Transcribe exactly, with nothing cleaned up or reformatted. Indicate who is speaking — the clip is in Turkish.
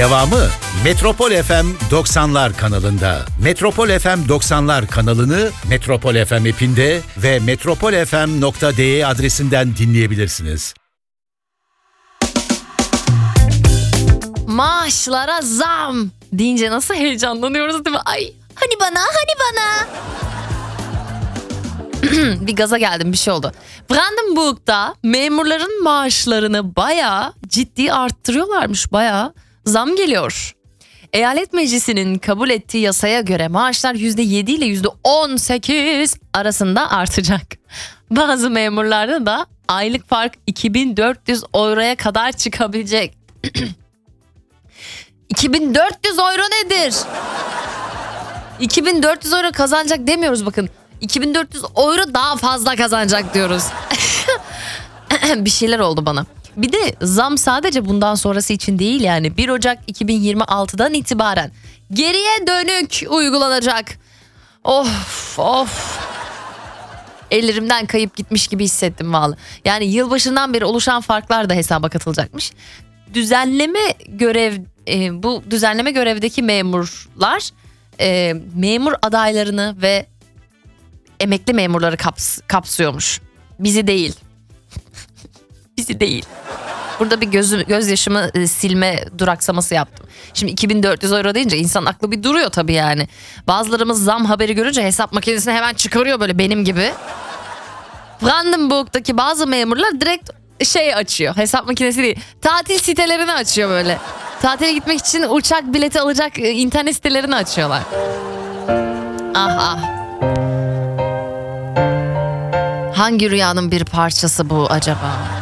Speaker 1: Devamı Metropol F M doksanlar kanalında. Metropol F M doksanlar kanalını Metropol F M app'inde ve metropol f m nokta d e adresinden dinleyebilirsiniz.
Speaker 2: Maaşlara zam deyince nasıl heyecanlanıyoruz değil mi? Ay hani bana hani bana. Bir gaza geldim, bir şey oldu. Brandenburg'da memurların maaşlarını bayağı ciddi arttırıyorlarmış, bayağı zam geliyor. Eyalet Meclisi'nin kabul ettiği yasaya göre maaşlar yüzde yedi ile yüzde on sekiz arasında artacak. Bazı memurlarda da aylık fark iki bin dört yüz euroya kadar çıkabilecek. iki bin dört yüz euro nedir? iki bin dört yüz euro kazanacak demiyoruz bakın. iki bin dört yüz euro daha fazla kazanacak diyoruz. Bir şeyler oldu bana. Bir de zam sadece bundan sonrası için değil, yani bir Ocak iki bin yirmi altıdan itibaren geriye dönük uygulanacak. Of of. Ellerimden kayıp gitmiş gibi hissettim vallahi. Yani yılbaşından beri oluşan farklar da hesaba katılacakmış. Düzenleme görev e, bu düzenleme görevdeki memurlar e, memur adaylarını ve emekli memurları kaps, kapsıyormuş. Bizi değil. Bizi değil. Burada bir gözü, gözyaşımı e, silme duraksaması yaptım. Şimdi iki bin dört yüz euro deyince insan aklı bir duruyor tabii yani. Bazılarımız zam haberi görünce hesap makinesini hemen çıkarıyor böyle benim gibi. Brandenburg'daki bazı memurlar direkt şey açıyor. Hesap makinesi değil. Tatil sitelerini açıyor böyle. Tatile gitmek için uçak bileti alacak e, internet sitelerini açıyorlar. Ah ah. Hangi rüyanın bir parçası bu acaba?